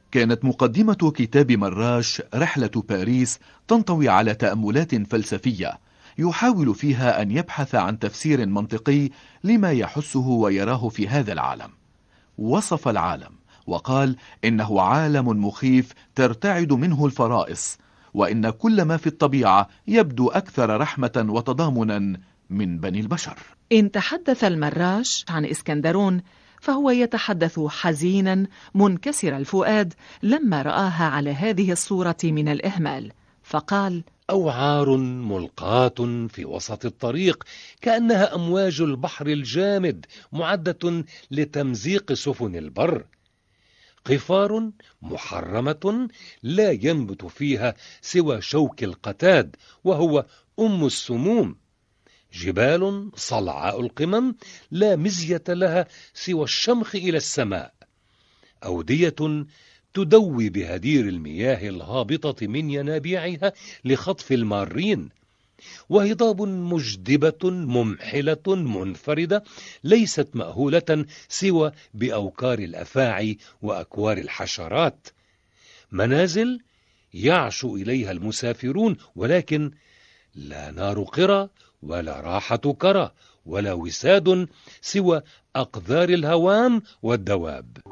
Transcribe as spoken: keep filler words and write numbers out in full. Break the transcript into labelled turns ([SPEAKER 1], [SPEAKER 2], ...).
[SPEAKER 1] كانت مقدمة كتاب مراش رحلة باريس تنطوي على تأملات فلسفية يحاول فيها أن يبحث عن تفسير منطقي لما يحسه ويراه في هذا العالم. وصف العالم وقال إنه عالم مخيف ترتعد منه الفرائص، وإن كل ما في الطبيعة يبدو أكثر رحمة وتضامنا من بني البشر.
[SPEAKER 2] إن تحدث المراش عن إسكندرون فهو يتحدث حزينا منكسر الفؤاد لما رآها على هذه الصورة من الإهمال، فقال:
[SPEAKER 3] أوعار ملقاة في وسط الطريق كأنها أمواج البحر الجامد معدة لتمزيق سفن البر، قفار محرمة لا ينبت فيها سوى شوك القتاد وهو أم السموم، جبال صلعاء القمم لا مزية لها سوى الشمخ إلى السماء، أودية تدوي بهدير المياه الهابطة من ينابيعها لخطف المارين، وهضاب مجدبة ممحلة منفردة ليست مأهولة سوى بأوكار الأفاعي وأكوار الحشرات، منازل يعشو إليها المسافرون ولكن لا نار قرى ولا راحة كرى ولا وساد سوى أقذار الهوام والدواب.